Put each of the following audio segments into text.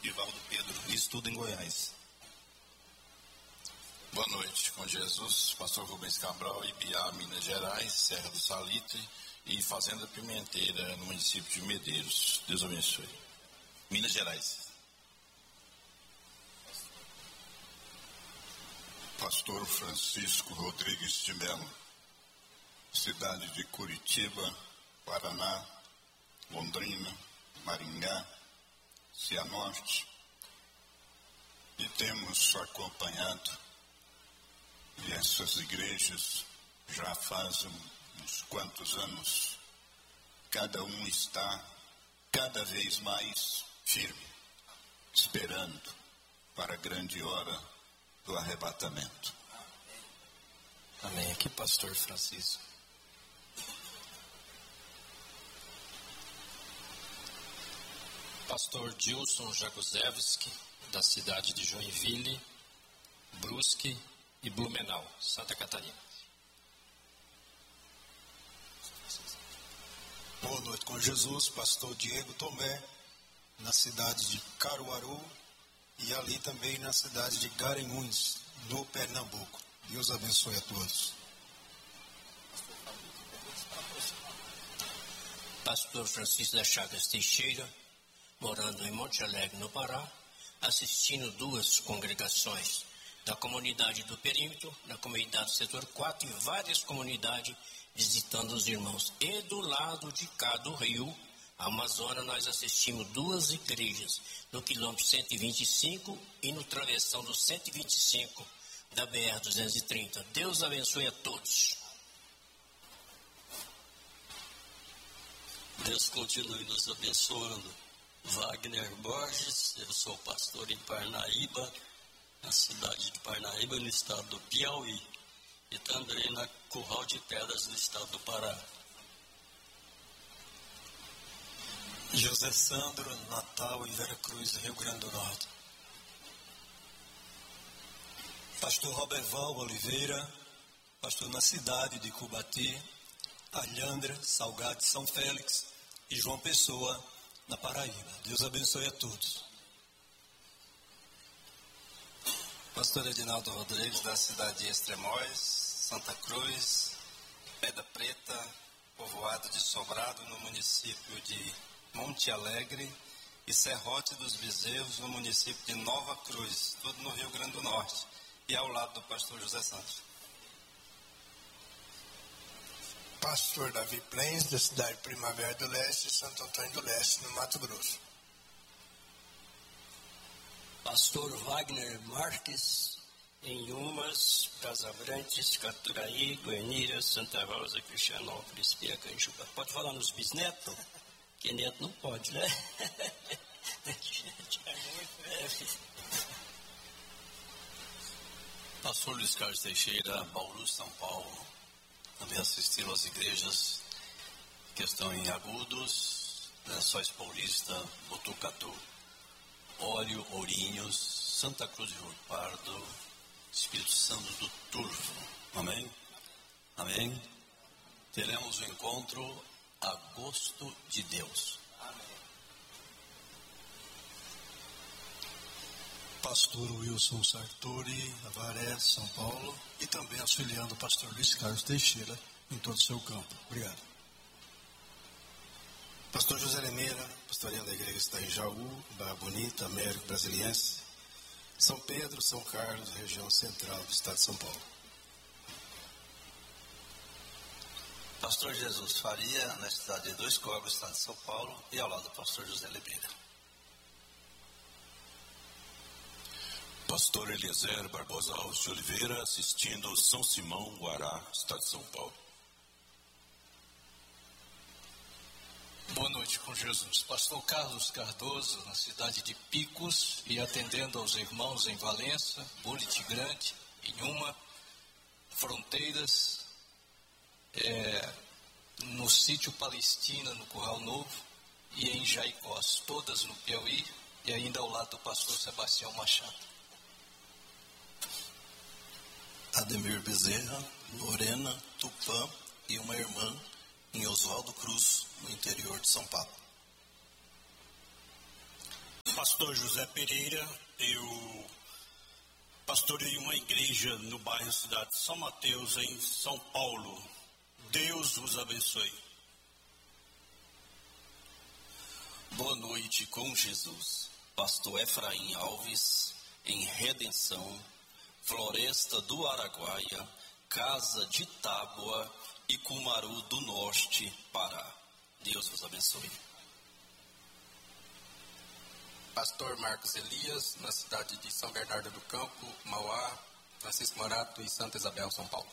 Rivaldo Pedro, estudo em Goiás. Boa noite, com Jesus, pastor Rubens Cabral, Ibiá, Minas Gerais, Serra do Salitre e Fazenda Pimenteira, no município de Medeiros. Deus abençoe. Minas Gerais. Pastor Francisco Rodrigues de Melo, cidade de Curitiba, Paraná, Londrina, Maringá, Cianorte, e temos acompanhado essas igrejas já fazem uns quantos anos. Cada um está cada vez mais firme, esperando para a grande hora do arrebatamento. Amém. Aqui, pastor Francisco. Pastor Dilson Jaguzewski, da cidade de Joinville, Brusque e Blumenau, Santa Catarina. Boa noite com Jesus, pastor Diego Tomé, na cidade de Caruaru e ali também na cidade de Garanhuns, no Pernambuco. Deus abençoe a todos. Pastor Francisco das Chagas Teixeira, morando em Monte Alegre, no Pará, assistindo duas congregações da comunidade do Perímetro, da comunidade do Setor 4 e várias comunidades visitando os irmãos. E do lado de cá do rio Amazonas, nós assistimos duas igrejas, no quilômetro 125 e no travessão do 125 da BR-230. Deus abençoe a todos. Deus continue nos abençoando. Wagner Borges, eu sou pastor em Parnaíba, na cidade de Parnaíba, no estado do Piauí, e também na Curral de Pedras, no estado do Pará. José Sandro, Natal e Veracruz, Rio Grande do Norte. Pastor Roberval Oliveira, pastor na cidade de Cubati, Alhandra, Salgado, São Félix e João Pessoa, na Paraíba. Deus abençoe a todos. Pastor Edinaldo Rodrigues, da cidade de Extremóis, Santa Cruz, Pedra Preta, povoado de Sobrado, no município de Monte Alegre, e Serrote dos Bezerros, no município de Nova Cruz, tudo no Rio Grande do Norte, e ao lado do pastor José Santos. Pastor Davi Plens, da cidade de Primavera do Leste, Santo Antônio do Leste, no Mato Grosso. Pastor Wagner Marques, em Umas, Casabrantes, Caturaí, Goianira, Santa Rosa, Cristianópolis, Piracanjuba. Pode falar nos bisnetos? Que neto não pode, né? Pastor Luiz Carlos Teixeira, Bauru, São Paulo. Também assistiram às igrejas que estão em Agudos, Lençóis Paulista, Botucatu, Óleo, Ourinhos, Santa Cruz de Rio Pardo, Espírito Santo do Turvo. Amém? Amém? Teremos o encontro a gosto de Deus. Pastor Wilson Sartori, Avaré, São Paulo, e também auxiliando o pastor Luiz Carlos Teixeira em todo o seu campo. Obrigado. Pastor José Limeira, pastoreando a igreja está em Jaú, Barra Bonita, Américo Brasiliense, São Pedro, São Carlos, região central do estado de São Paulo. Pastor Jesus Faria, na cidade de Dois Cobras, estado de São Paulo, e ao lado do pastor José Limeira. Pastor Eliezer Barbosa Alves de Oliveira, assistindo São Simão, Guará, estado de São Paulo. Boa noite com Jesus. Pastor Carlos Cardoso, na cidade de Picos, e atendendo aos irmãos em Valença, Buriti Grande, Inhuma, Fronteiras, no sítio Palestina, no Curral Novo, e em Jaicós, todas no Piauí, e ainda ao lado do pastor Sebastião Machado. Ademir Bezerra, Lorena, Tupã e uma irmã em Oswaldo Cruz, no interior de São Paulo. Pastor José Pereira, eu pastorei uma igreja no bairro Cidade de São Mateus, em São Paulo. Deus os abençoe. Boa noite com Jesus. Pastor Efraim Alves, em Redenção, Floresta do Araguaia, Casa de Tábua e Cumaru do Norte, Pará. Deus vos abençoe. Pastor Marcos Elias, na cidade de São Bernardo do Campo, Mauá, Francisco Morato e Santa Isabel, São Paulo.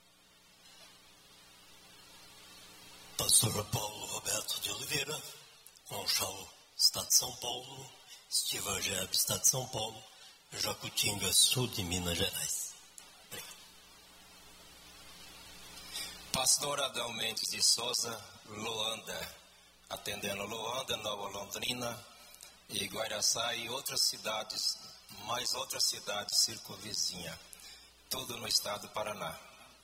Pastor Paulo Roberto de Oliveira, Conchal, Estado de São Paulo, Estivangeb, Estado de São Paulo, Jacutinga, Sul de Minas Gerais. Obrigado. Pastor Adão Mendes de Souza, Loanda, atendendo Loanda, Nova Londrina, e Guaraçá e outras cidades, mais outras cidades circunvizinhas, tudo no estado do Paraná.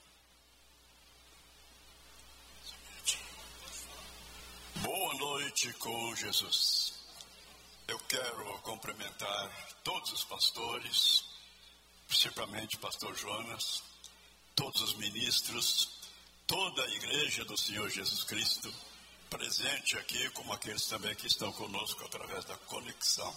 Boa noite com Jesus. Eu quero cumprimentar todos os pastores, principalmente o pastor Jonas, todos os ministros, toda a igreja do Senhor Jesus Cristo, presente aqui, como aqueles também que estão conosco através da conexão.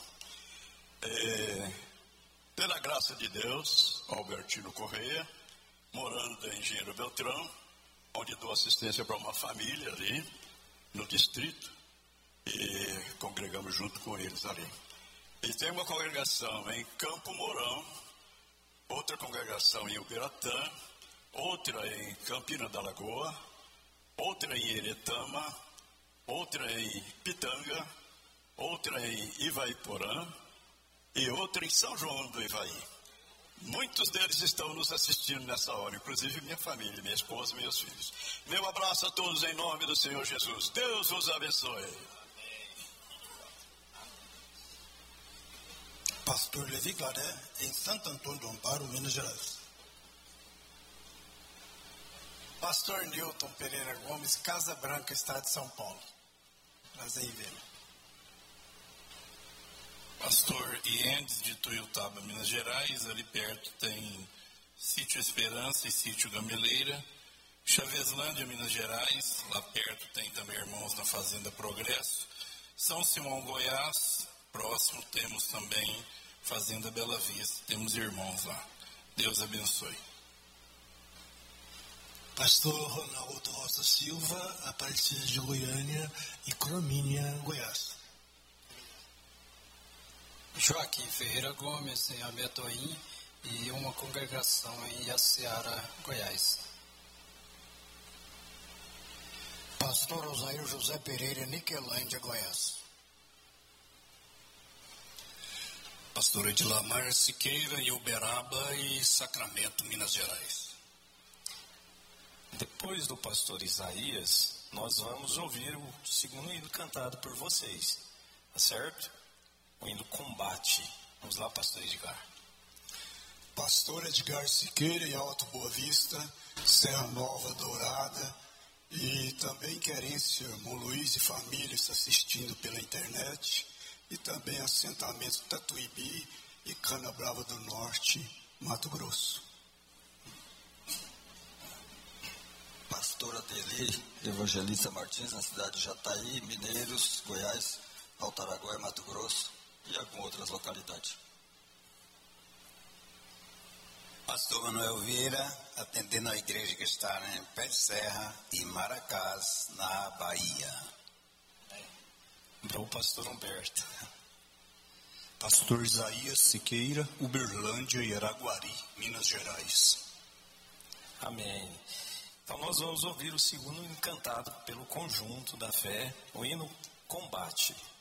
Pela graça de Deus, Albertino Correia, morando em Engenheiro Beltrão, onde dou assistência para uma família ali, no distrito, e congregamos junto com eles ali. E tem uma congregação em Campo Mourão, outra congregação em Ubiratã, outra em Campina da Lagoa, outra em Eretama, outra em Pitanga, outra em Ivaiporã e outra em São João do Ivaí. Muitos deles estão nos assistindo nessa hora, inclusive minha família, minha esposa e meus filhos. Meu abraço a todos em nome do Senhor Jesus. Deus vos abençoe. Pastor Levi Claré, em Santo Antônio do Amparo, Minas Gerais. Pastor Newton Pereira Gomes, Casa Branca, Estado de São Paulo. Prazer em vê-lo. Pastor Iendes de Tuiutaba, Minas Gerais. Ali perto tem Sítio Esperança e Sítio Gameleira. Chaveslândia, Minas Gerais. Lá perto tem também irmãos na Fazenda Progresso. São Simão, Goiás. Próximo temos também Fazenda Bela Vista. Temos irmãos lá. Deus abençoe. Pastor Ronaldo Rosa Silva, Aparecida de Goiânia e Cromínia, Goiás. Joaquim Ferreira Gomes, em Ametoim, e uma congregação em Iaciara, Goiás. Pastor Osair José Pereira, Niquelândia, Goiás. Pastor Edilamar Siqueira, em Uberaba e Sacramento, Minas Gerais. Depois do pastor Isaías, nós vamos ouvir o segundo hino cantado por vocês, tá certo? O hino Combate. Vamos lá, pastor Edgar. Pastor Edgar Siqueira, em Alto Boa Vista, Serra Nova, Dourada, e também Querência, irmão Luiz e família está assistindo pela internet, e também assentamento Tatuíbi e Cana Brava do Norte, Mato Grosso. Pastor Adeli, Evangelista Martins, na cidade de Jataí, Mineiros, Goiás, Alto Araguaia, Mato Grosso e algumas outras localidades. Pastor Manuel Vieira, atendendo a igreja que está em Pé de Serra e Maracás, na Bahia. Para o pastor Humberto. Pastor Isaías Siqueira, Uberlândia e Araguari, Minas Gerais. Amém. Então nós vamos ouvir o segundo hino cantado pelo conjunto da fé, o hino Combate.